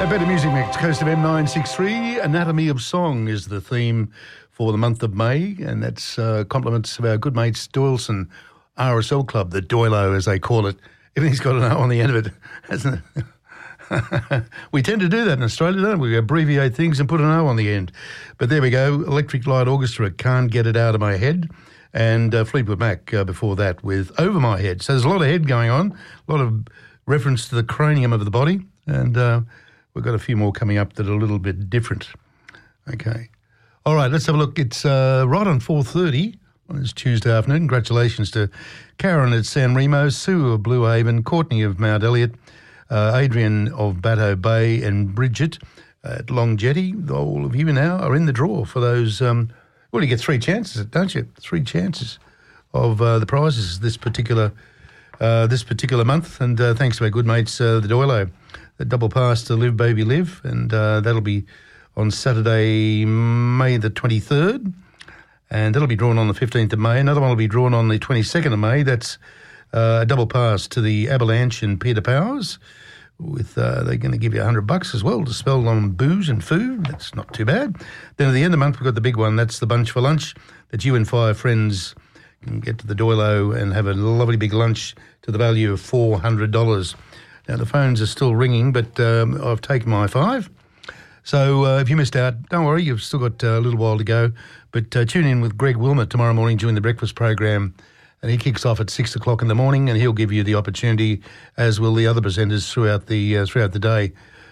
A better music mix, Coast of M963. Anatomy of Song is the theme for the month of May, and that's compliments of our good mates Doyleson RSL Club, the Doilo as they call it. Everything's got an O on the end of it, hasn't it? We tend to do that in Australia, don't we? We abbreviate things and put an O on the end. But there we go, Electric Light Orchestra, Can't Get It Out of My Head, and Fleetwood Mac before that with Over My Head. So there's a lot of head going on, a lot of reference to the cranium of the body, and we've got a few more coming up that are a little bit different. Okay. All right, let's have a look. It's right on 4:30 on this Tuesday afternoon. Congratulations to Karen at San Remo, Sue of Blue Haven, Courtney of Mount Elliott, Adrian of Batteau Bay, and Bridget at Long Jetty. All of you now are in the draw for those. Well, you get three chances, don't you? Three chances of the prizes this particular month. And thanks to our good mates, the Doilo. A double pass to Live Baby Live, and that'll be on Saturday, May the 23rd, and that'll be drawn on the 15th of May. Another one will be drawn on the 22nd of May. That's a double pass to the Avalanche and Peter Powers. With they're going to give you $100 as well to spell on booze and food. That's not too bad. Then at the end of the month, we've got the big one. That's the Bunch for Lunch, that you and 5 friends can get to the Doilo and have a lovely big lunch to the value of $400. Now, the phones are still ringing, but I've taken my 5. So if you missed out, don't worry, you've still got a little while to go. But tune in with Greg Wilmot tomorrow morning during the breakfast program, and he kicks off at 6 o'clock in the morning, and he'll give you the opportunity, as will the other presenters throughout the day.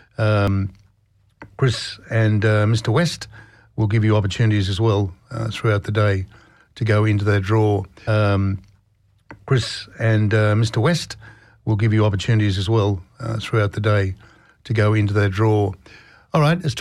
Chris and Mr. West will give you opportunities as well throughout the day to go into that draw. Chris and Mr. West will give you opportunities as well throughout the day to go into that draw. All right, it's